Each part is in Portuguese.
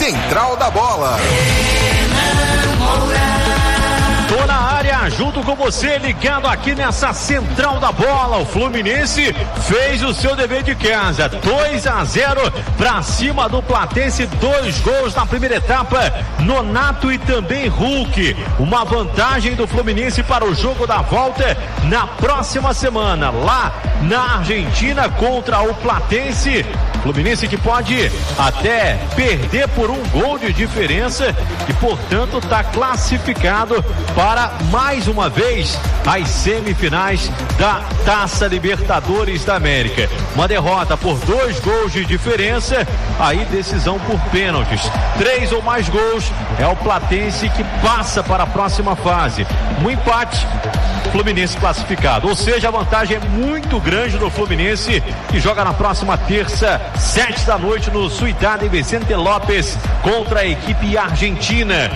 Central da Bola. Tô na área, junto com você, ligado aqui nessa Central da Bola. O Fluminense fez o seu dever de casa, 2-0 pra cima do Platense, 2 gols na primeira etapa, Nonato e também Hulk. Uma vantagem do Fluminense para o jogo da volta na próxima semana, lá na Argentina contra o Platense. Fluminense que pode até perder por 1 gol de diferença e, portanto, está classificado para mais uma vez as semifinais da Taça Libertadores da América. Uma derrota por 2 gols de diferença, aí decisão por pênaltis. 3 ou mais gols, é o Platense que passa para a próxima fase. Um empate, Fluminense classificado, ou seja, a vantagem é muito grande do Fluminense, que joga na próxima terça, 7 da noite, no Ciudad Vicente López, contra a equipe argentina.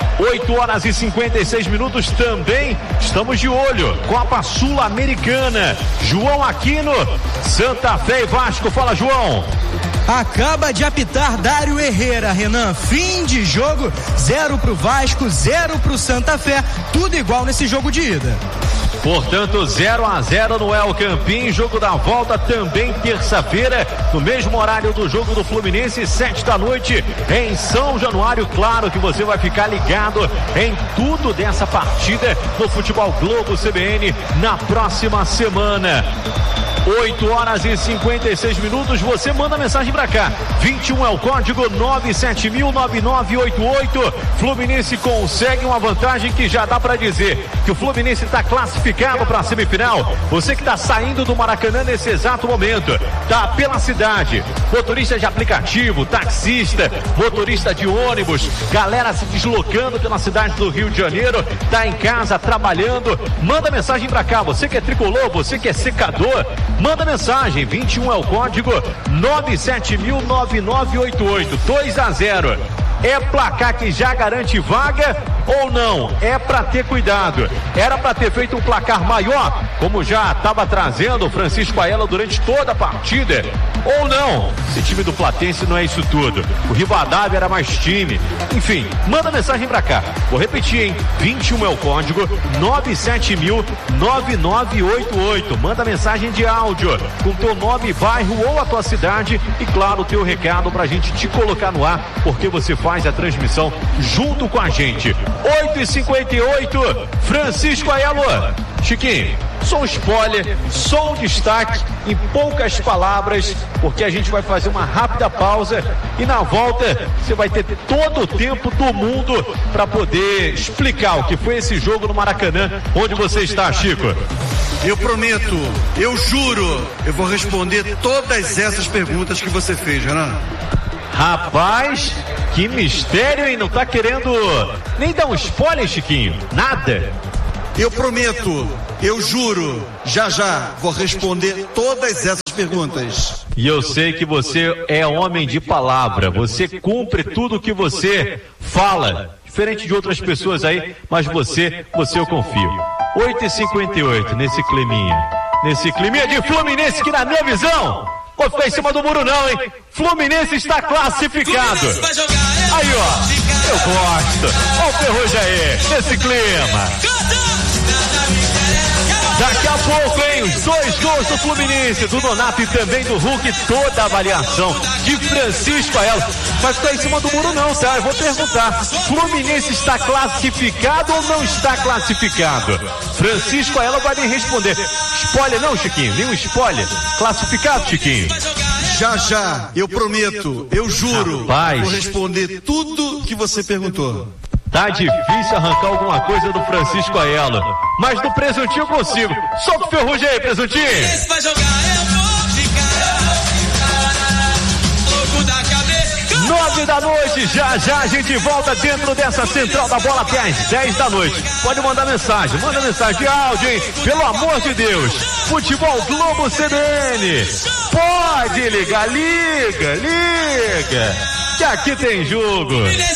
8h56 também. Estamos de olho, Copa Sul-Americana. João Aquino, Santa Fé e Vasco. Fala, João. Acaba de apitar Dário Herrera, Renan. Fim de jogo, 0 pro Vasco, 0 pro Santa Fé, tudo igual nesse jogo de ida. Portanto, 0-0 no El Campín. Jogo da volta também terça-feira, no mesmo horário do jogo do Fluminense, 7 da noite, em São Januário. Claro que você vai ficar ligado em tudo dessa partida no Futebol Globo CBN na próxima semana. 8h56, você manda mensagem pra cá, 21 é o código, 970009988. Fluminense consegue uma vantagem que já dá pra dizer que o Fluminense tá classificado pra semifinal. Você que tá saindo do Maracanã nesse exato momento, tá pela cidade, motorista de aplicativo, taxista, motorista de ônibus, galera se deslocando pela cidade do Rio de Janeiro, tá em casa trabalhando, manda mensagem pra cá. Você que é tricolor, você que é secador, manda mensagem, 21 é o código, 970009988. 2-0. É placar que já garante vaga ou não? É pra ter cuidado. Era pra ter feito um placar maior, como já estava trazendo o Francisco Aiello durante toda a partida, ou não? Esse time do Platense não é isso tudo. O Rivadavia era mais time. Enfim, manda mensagem pra cá. Vou repetir, hein? 21 é o código, 970009988. Manda mensagem de áudio com teu nome, bairro ou a tua cidade e, claro, o teu recado pra gente te colocar no ar, porque você faz a transmissão junto com a gente. 8h58, Francisco Aiello. Chiquinho, só um spoiler, só um destaque em poucas palavras, porque a gente vai fazer uma rápida pausa e na volta você vai ter todo o tempo do mundo para poder explicar o que foi esse jogo no Maracanã, onde você está, Chico. Eu prometo, eu juro, eu vou responder todas essas perguntas que você fez, Renan. Rapaz, que mistério, hein? Não tá querendo nem dar um spoiler, Chiquinho? Nada? Eu prometo, eu juro, já vou responder todas essas perguntas. E eu sei que você é homem de palavra, você cumpre tudo que você fala, diferente de outras pessoas aí, mas você eu confio. 8h58, nesse climinha de Fluminense, que na minha visão, vou ficar em cima do muro não, hein? Fluminense está classificado. Aí, ó, eu gosto. Olha o Ferrugem aí, nesse clima. Daqui a pouco, hein, os 2 gols do Fluminense, do Nonato e também do Hulk, toda a avaliação de Francisco Aiello. Vai ficar em cima do muro não, tá? Eu vou perguntar, Fluminense está classificado ou não está classificado? Francisco Aiello vai me responder. Spoiler não, Chiquinho? Nenhum spoiler? Classificado, Chiquinho? Já, eu prometo, eu juro, Rapaz, vou responder tudo que você perguntou. Tá difícil arrancar alguma coisa do Francisco Aiello, mas do Presuntinho eu consigo. Solta o Ferrugem aí, Presuntinho. Esse vai jogar, eu vou ficar louco da cabeça. 9 da noite, já a gente volta dentro dessa Central da Bola até às 10 da noite. Pode mandar mensagem, manda mensagem de áudio, hein? Pelo amor de Deus. Futebol Globo CBN. Pode ligar, liga, que aqui tem jogo.